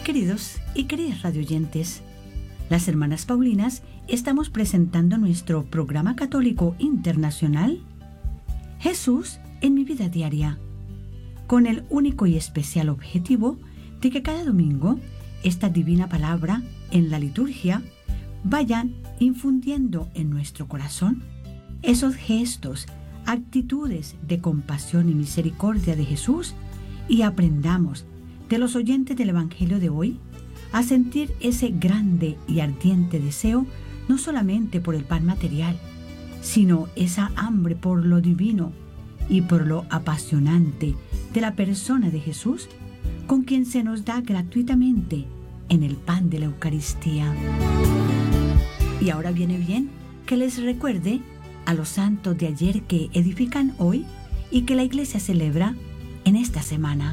Queridos y queridas radioyentes, las hermanas Paulinas estamos presentando nuestro programa católico internacional Jesús en mi vida diaria, con el único y especial objetivo de que cada domingo esta divina palabra en la liturgia vayan infundiendo en nuestro corazón esos gestos, actitudes de compasión y misericordia de Jesús y aprendamos de los oyentes del Evangelio de hoy a sentir ese grande y ardiente deseo no solamente por el pan material, sino esa hambre por lo divino y por lo apasionante de la persona de Jesús, con quien se nos da gratuitamente en el pan de la Eucaristía. Y ahora viene bien que les recuerde a los santos de ayer que edifican hoy y que la Iglesia celebra en esta semana.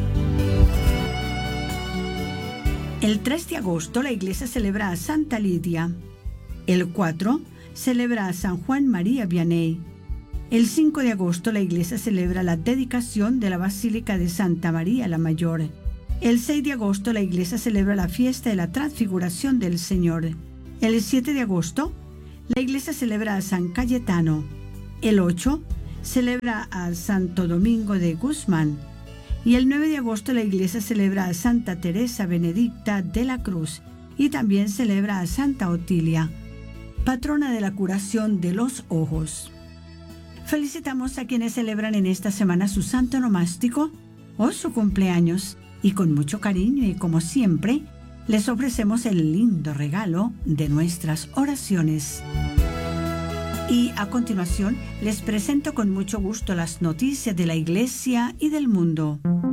El 3 de agosto la Iglesia celebra a Santa Lidia. El 4 celebra a San Juan María Vianney. El 5 de agosto la Iglesia celebra la dedicación de la Basílica de Santa María la Mayor. El 6 de agosto la Iglesia celebra la fiesta de la Transfiguración del Señor. El 7 de agosto la Iglesia celebra a San Cayetano. El 8 celebra a Santo Domingo de Guzmán. Y el 9 de agosto la Iglesia celebra a Santa Teresa Benedicta de la Cruz y también celebra a Santa Otilia, patrona de la curación de los ojos. Felicitamos a quienes celebran en esta semana su santo nomástico o su cumpleaños y con mucho cariño y como siempre les ofrecemos el lindo regalo de nuestras oraciones. Y a continuación les presento con mucho gusto las noticias de la Iglesia y del mundo.